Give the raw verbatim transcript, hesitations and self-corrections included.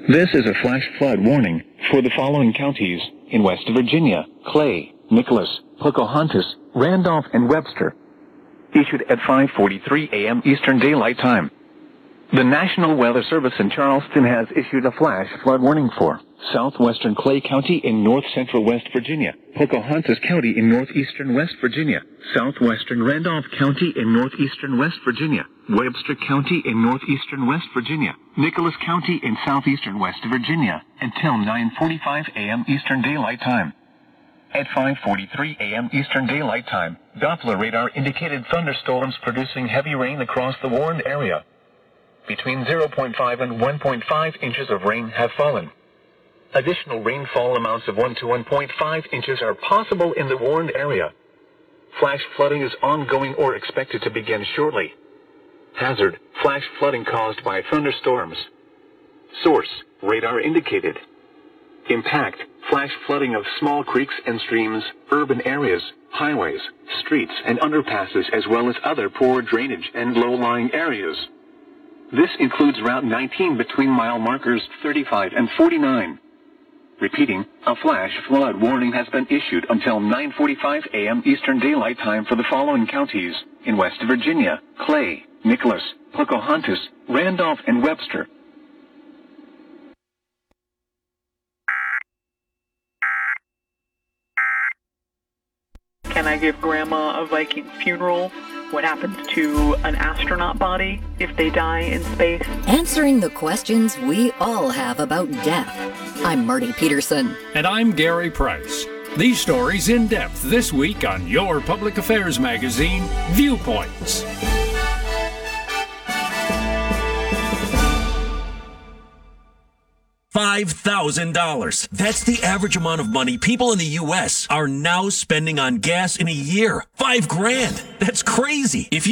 This is a flash flood warning for the following counties in West Virginia: Clay, Nicholas, Pocahontas, Randolph, and Webster. Issued at five forty-three a m Eastern Daylight Time. The National Weather Service in Charleston has issued a flash flood warning for southwestern Clay County in north-central West Virginia, Pocahontas County in northeastern West Virginia, southwestern Randolph County in northeastern West Virginia, Webster County in northeastern West Virginia, Nicholas County in southeastern West Virginia, until nine forty-five a m Eastern Daylight Time. At five forty-three a m Eastern Daylight Time, Doppler radar indicated thunderstorms producing heavy rain across the warned area. Between zero point five and one point five inches of rain have fallen. Additional rainfall amounts of one to one point five inches are possible in the warned area. Flash flooding is ongoing or expected to begin shortly. Hazard: flash flooding caused by thunderstorms. Source: radar indicated. Impact: flash flooding of small creeks and streams, urban areas, highways, streets and underpasses, as well as other poor drainage and low-lying areas. This includes Route nineteen between mile markers thirty-five and forty-nine. Repeating, a flash flood warning has been issued until nine forty-five a m Eastern Daylight Time for the following counties in West Virginia: Clay, Nicholas, Pocahontas, Randolph, and Webster. Can I give Grandma a Viking funeral? What happens to an astronaut body if they die in space? Answering the questions we all have about death. I'm Marty Peterson. And I'm Gary Price. These stories in depth this week on your public affairs magazine, Viewpoints. five thousand dollars. That's the average amount of money people in the U S are now spending on gas in a year. Five grand. That's crazy. If you